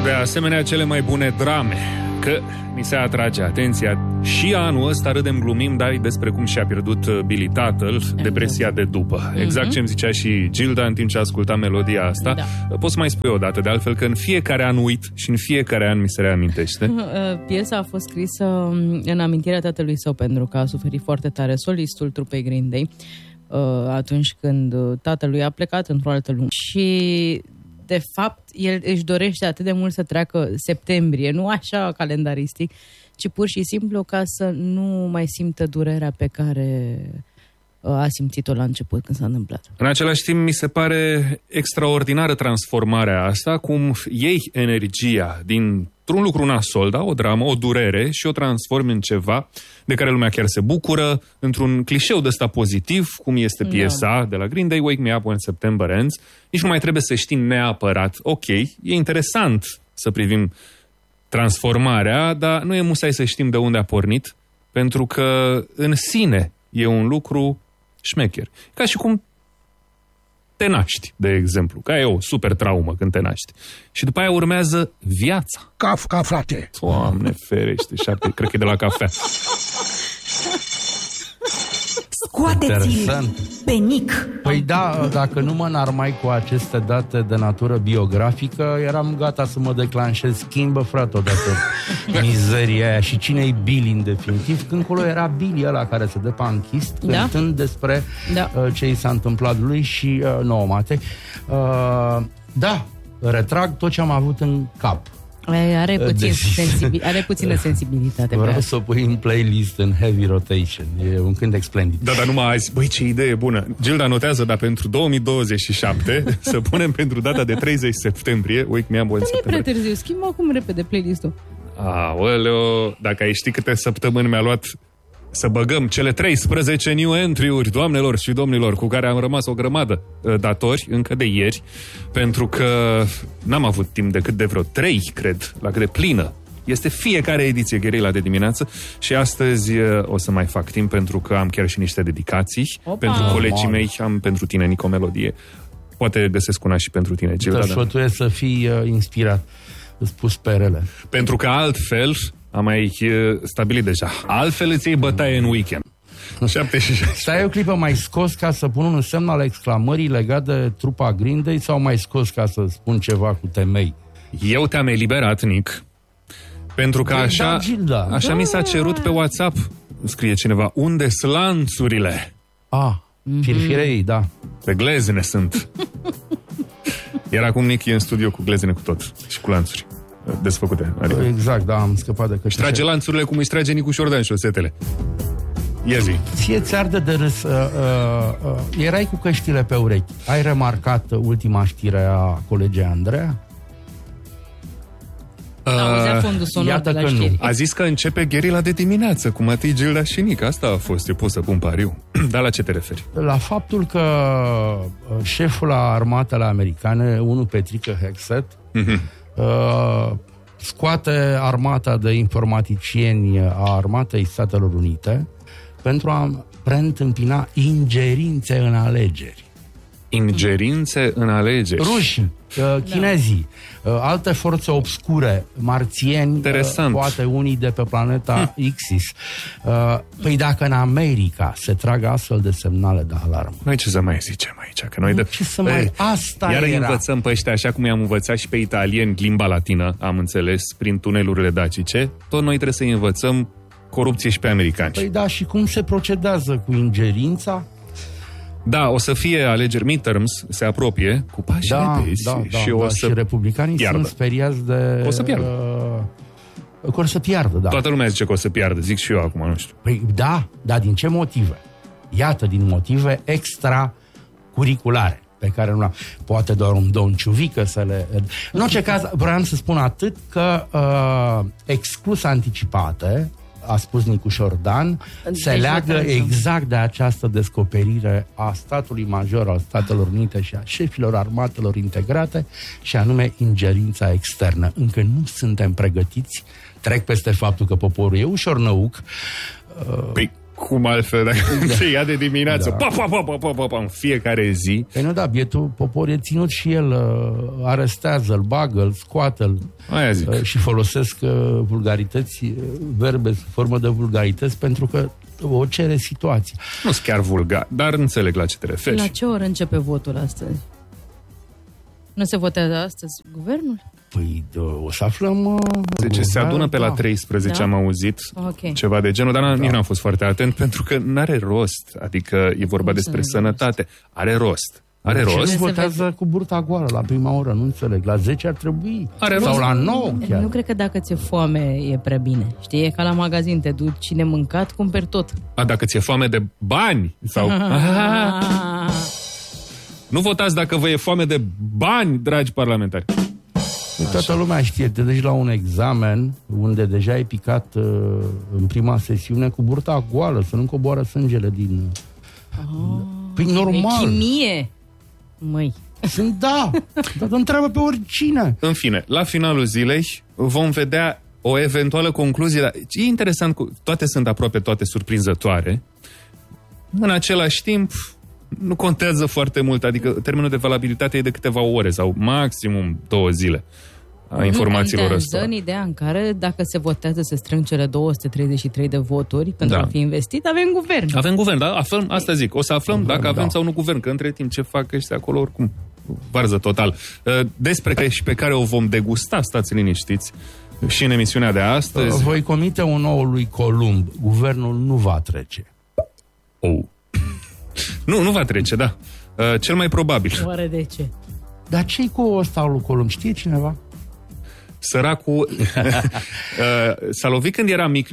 De asemenea, cele mai bune drame, că ni se atrage atenția. Și anul ăsta râdem, glumim, dar despre cum și-a pierdut Billy tatăl, depresia de după. Exact ce îmi zicea și Gilda în timp ce asculta melodia asta. Da. Poți să mai spui o dată, de altfel, că în fiecare an uit și în fiecare an mi se reamintește. Piesa a fost scrisă în amintirea tatălui său, pentru că a suferit foarte tare solistul trupei Green Day atunci când tatălui a plecat într-o altă lume. Și de fapt, el își dorește atât de mult să treacă septembrie, nu așa calendaristic, ci pur și simplu ca să nu mai simtă durerea pe care a simțit-o la început când s-a întâmplat. În același timp, mi se pare extraordinară transformarea asta, cum iei energia dintr-un lucru nasol, da? O dramă, o durere, și o transformi în ceva de care lumea chiar se bucură, într-un clișeu de ăsta pozitiv, cum este piesa de la Green Day, Wake Me Up When September Ends. Nici nu mai trebuie să știm neapărat. Ok, e interesant să privim transformarea, dar nu e musai să știm de unde a pornit, pentru că în sine e un lucru șmecher. Ca și cum te naști, de exemplu. Ca e o super traumă când te naști. Și după aia urmează viața. Kafka, frate! Doamne ferește, cred că e de la cafea. Scoateți-l pe Nic. Păi da, dacă nu mă înarmai cu aceste date de natură biografică, eram gata să mă declanșez. Schimbă, frate, odată mizeria aia. Și cine-i Billy, în definitiv? Când colo era Billy ăla care se dă pe închist, cântând despre ce i s-a întâmplat lui și nouă mate. Da, retrag tot ce am avut în cap. Are puțină sensibilitate. Vreau să o pui în playlist în heavy rotation. E un cântec splendid. Da, dar numai azi. Băi, ce idee bună. Gilda notează, dar pentru 2027 să punem pentru data de 30 septembrie. Wake Me Up When September. Nu e prea târziu. Schimbă acum repede playlistul. Aoleo, dacă ai ști câte săptămâni mi-a luat să băgăm cele 13 new entry-uri, doamnelor și domnilor, cu care am rămas o grămadă datori încă de ieri, pentru că n-am avut timp decât de vreo 3, cred, la cât de plină este fiecare ediție Guerilla de dimineață, și astăzi o să mai fac timp, pentru că am chiar și niște dedicații. Pentru colegii mei, am pentru tine, Nico, o melodie. Poate găsesc una și pentru tine, Gilda. Dar sfătuiesc să fii inspirat. Îți pus perele. Pentru că altfel am mai stabilit deja. Altfel îți iei bătaie în weekend. 7 și 6. Stai o clipă, mai scos ca să pun un semn al exclamării legat de trupa Green Day, sau mai scos ca să spun ceva cu temei? Eu te-am eliberat, Nic, pentru că așa mi s-a cerut pe WhatsApp. Scrie cineva, unde-s lanțurile? Firfirei, da. Pe glezne sunt. Iar acum Nic e în studio cu glezne cu tot și cu lanțuri desfăcute. Adică. Exact, da, am scăpat de căști. Trage lanțurile cum îi trage Nicu Șordan șosetele. Ia zi. Ție ți arde de râs. Erai cu căștile pe urechi. Ai remarcat ultima știre a colegei Andreea? Auzea fondul sonor de la știri. A zis că începe Guerilla de dimineață cu Matei, Gilda și Nic. Asta a fost, eu pot să pun pariu. Dar la ce te referi? La faptul că șeful la armatele americane, unul Petrică Hexet, scoate armata de informaticieni a Armatei Statelor Unite pentru a preîntâmpina ingerințe în alegeri. Ingerințe în alegeri? Rușii, chinezii, alte forțe obscure, marțieni, poate unii de pe planeta Ixis. Păi dacă în America se trag astfel de semnale de alarmă, noi ce să mai zicem aici? Că noi asta iar era. Învățăm pe ăștia așa cum i-am învățat și pe italieni limba latină, am înțeles, prin tunelurile dacice. Tot noi trebuie să învățăm corupție și pe americani. Păi da, și cum se procedează cu ingerința? Da, o să fie alegeri midterms, se apropie cu pași repezi și republicanii sunt speriați de... O să piardă. Că o să piardă, da. Toată lumea zice că o să piardă, zic și eu acum, nu știu. Păi da, din ce motive? Iată, din motive extracurriculare pe care nu l-am. Poate doar un domn Ciuvică să le... În orice caz, vreau să spun atât că exclus anticipate, a spus Nicu Șordan, se leagă exact de această descoperire a statului major al Statelor Unite și a șefilor armatelor integrate, și anume ingerința externă. Încă nu suntem pregătiți, trec peste faptul că poporul e ușor năuc. Păi, Cum altfel, dacă se ia de dimineață, în fiecare zi. Păi nu, da, bietul popor e ținut și el, arestează, îl bagă, îl scoată, Aia zic. și folosesc vulgarități, verbe sub formă de vulgarități, pentru că o cere situația. Nu sunt chiar vulgar, dar înțeleg la ce te referi. La ce oră începe votul astăzi? Nu se votează astăzi guvernul? Păi o să aflăm... Deci se adună pe la 13, Da? am auzit, ceva de genul, dar nici n-am fost foarte atent, pentru că n-are rost, adică e vorba despre sănătate. Are rost. Are rost. Cine votează cu burta goală la prima oră? Nu înțeleg. La 10 ar trebui. Are sau rost. la 9 chiar. Nu cred că dacă ți-e foame e prea bine. Știi, e ca la magazin, te duci nemâncat, cumperi tot. Dacă ți-e foame de bani sau... Nu votați dacă vă e foame de bani, dragi parlamentari. Toată lumea știe, te duci la un examen unde deja ai picat în prima sesiune cu burta goală, să nu coboară sângele din... Păi normal. E chimie. Măi. Da, dar întreabă pe oricine. În fine, la finalul zilei vom vedea o eventuală concluzie. Dar e interesant, toate sunt aproape toate surprinzătoare. În același timp, nu contează foarte mult, adică termenul de valabilitate e de câteva ore sau maximum 2 zile a informațiilor ăstora. În ideea în care dacă se votează se strâng cele 233 de voturi pentru a fi investit, avem guvern. Avem guvern, da? Aflăm, asta zic. O să aflăm dacă avem sau nu guvern, că între timp ce fac ăștia acolo oricum varză total. Despre care și pe care o vom degusta, stați liniștiți, și în emisiunea de astăzi. Voi comite un nou lui Columb. Guvernul nu va trece. Nu va trece, da. Cel mai probabil. Oare de ce? Dar ce-i cu ăsta lui Columb? Știe cineva? Săracul s-a lovit când era mic.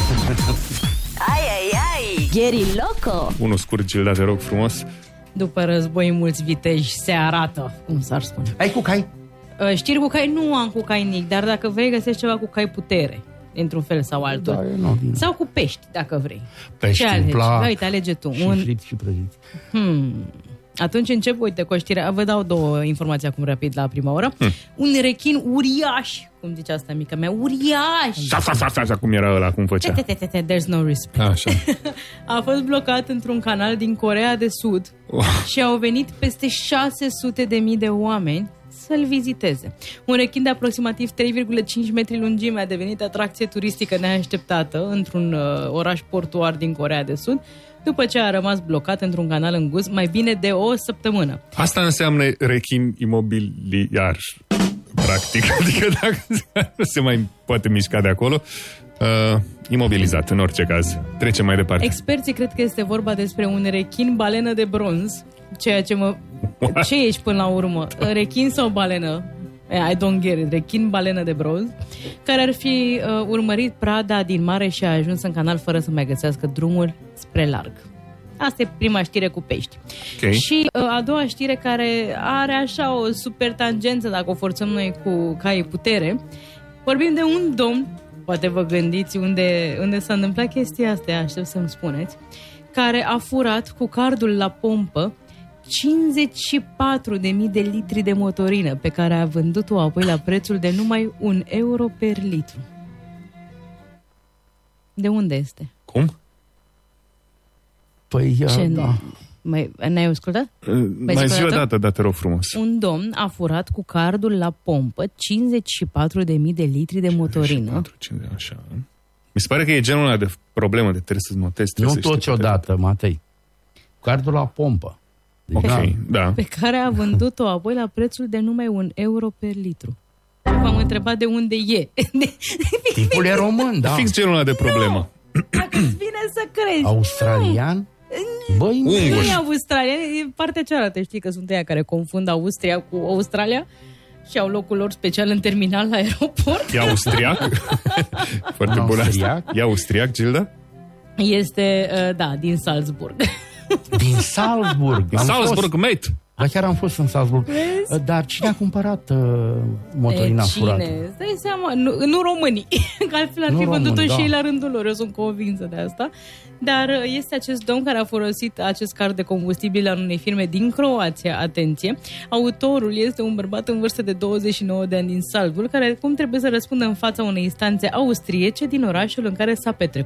Ai, Geri Loco. Unul scurt, Gilda, te rog frumos. După război mulți viteji se arată, cum s-ar spune. Ai cu cai? Știri cu cai? Nu am cu cainic, dar dacă vrei găsești ceva cu cai putere, într-un fel sau altul. Da, sau cu pești, dacă vrei. Pești ce alegi? plac. Da, uite, alege tu. Și fript și prăjiți. Atunci încep, uite, cu o știre. Vă dau 2 informații acum rapid la prima oră. Un rechin uriaș, cum zice asta mica mea, uriaș. Cum era ăla, cum făcea? There's no respect. Așa. A fost blocat într-un canal din Coreea de Sud și au venit peste 600.000 de oameni să-l viziteze. Un rechin de aproximativ 3,5 metri lungime a devenit atracție turistică neașteptată într-un oraș portuar din Coreea de Sud, după ce a rămas blocat într-un canal îngust mai bine de o săptămână. Asta înseamnă rechin imobiliar, practic. Adică dacă nu se mai poate mișca de acolo, imobilizat în orice caz. Trecem mai departe. Experții cred că este vorba despre un rechin balenă de bronz, ceea ce ce ești până la urmă? Rechin sau balenă? I don't get it. Rechin balenă de bronz, care ar fi urmărit prada din mare și a ajuns în canal fără să mai găsească drumul spre larg. Asta e prima știre cu pești. Okay. Și a doua știre care are așa o super tangență dacă o forțăm noi cu caii putere. Vorbim de un domn, poate vă gândiți unde s-a întâmplat chestia asta, aștept să-mi spuneți, care a furat cu cardul la pompă 54.000 de litri de motorină, pe care a vândut-o apoi la prețul de numai €1 per litru. De unde este? Cum? Păi, da. N-ai ascultat? Mai zi o dată, da, te rog frumos. Un domn a furat cu cardul la pompă 54.000 de litri de motorină. Așa. Mi se pare că e genul ăla de problemă de trebuie să-ți notezi. Nu toți odată, Matei. Cardul la pompă. Ok, da. Pe care a vândut-o apoi la prețul de numai €1 per litru. V-am întrebat de unde e. Tipul e român, da. Fix genul ăla de problemă. Dacă îți vine să crezi. Australian? Băi, nu e australian, e partea cealaltă. Știi că sunt ăia care confund Austria cu Australia și au locul lor special în terminal la aeroport. E austriac? Foarte bună asta. E austriac, Gilda? Este, da, din Salzburg. Din Salzburg? Din Salzburg, mate! Dar chiar am fost în Salzburg. Vezi? Dar cine a cumpărat motorina furată? Cine? Stai seama, nu românii. Că altfel ar fi vândut-o și ei la rândul lor. Eu sunt convinsă de asta. Dar este acest domn care a folosit acest card de combustibil al unei firme din Croația. Atenție! Autorul este un bărbat în vârstă de 29 de ani din Salzburg, care cum trebuie să răspundă în fața unei instanțe austriece din orașul în care s-a petrecut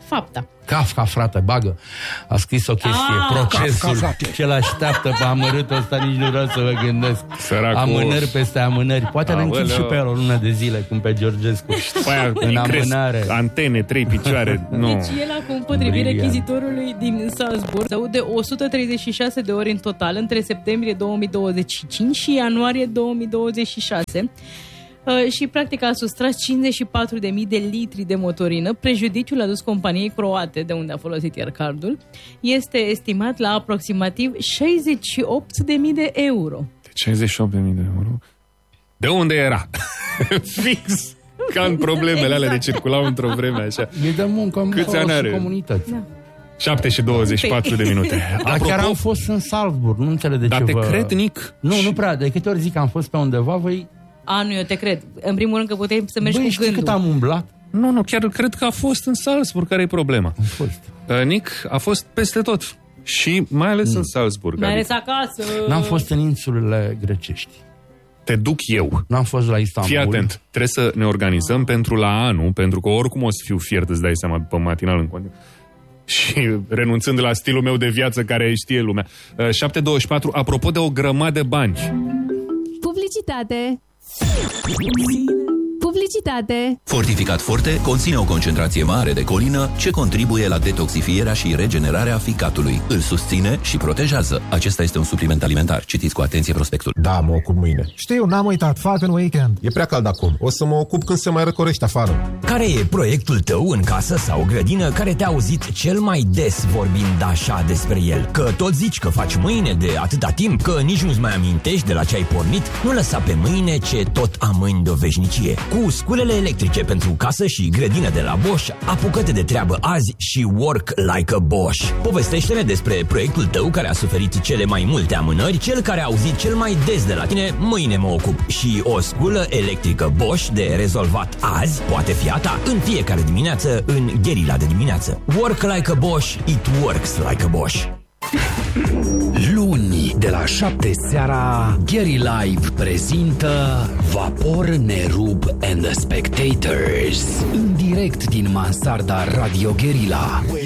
fapta. Kafka, frate, bagă. A scris o chestie, procesul. Ce l-așteaptă pe amărâtul ăsta, nici nu vreau să vă gândesc. Săracul. Amânări peste amânări. Poate ne închid și pe el o lună de zile, cum pe Georgescu. În amânare. Antene, 3 picioare. Nu. Deci el a împotrivit rechizitorului din Salzburg de 136 de ori în total între septembrie 2025 și ianuarie 2026. Și practic a sustras 54.000 de litri de motorină. Prejudiciul adus companiei croate, de unde a folosit iar cardul, este estimat la aproximativ 68.000 de euro. 68.000 de euro? De unde era? Fix ca în problemele alea de circulau într-o vreme așa. E de muncă, câți ani are? Comunități. Da. 7 și 24 de minute. Dar chiar am fost în Salzburg, nu înțeleg de ce te vă... cred, Nic? Nu prea, de câte ori zic că am fost pe undeva, voi... Nu, eu te cred. În primul rând că puteai să mergi cu știi gândul. cât am umblat? Nu, chiar cred că a fost în Salzburg. Care e problema? Am fost. Nic a fost peste tot. Și mai ales în Salzburg. Mai ales acasă. N-am fost în insulele grecești. Te duc eu. N-am fost la Istanbul. Fii atent, trebuie să ne organizăm pentru la anul, pentru că oricum o să fiu fiert, îți dai seama, după matinal în continuu. Și renunțând la stilul meu de viață care știe lumea. 7.24, apropo de o grămadă de bani. Publicitate. Publicitate. Fortificat Forte conține o concentrație mare de colină ce contribuie la detoxifierea și regenerarea ficatului. Îl susține și protejează. Acesta este un supliment alimentar. Citiți cu atenție prospectul. Da, mă ocup mâine. Știu, n-am uitat. Fac în weekend. E prea cald acum. O să mă ocup când se mai răcorește afară. Care e proiectul tău în casă sau grădină care te-a auzit cel mai des vorbind așa despre el? Că tot zici că faci mâine de atâta timp, că nici nu-ți mai amintești de la ce ai pornit? Nu lăsa pe mâine ce tot amâni de o veșnicie. Cu sculele electrice pentru casă și grădină de la Bosch, apucă-te de treabă azi și work like a Bosch. Povestește-ne despre proiectul tău care a suferit cele mai multe amânări, cel care a auzit cel mai des de la tine, mâine mă ocup. Și o sculă electrică Bosch de rezolvat azi poate fi a ta în fiecare dimineață în Gherila de dimineață. Work like a Bosch, it works like a Bosch. Luni, de la 7 seara, Gary Live prezintă Vapor, Nerub and the Spectators, în direct din mansarda Radio Guerilla.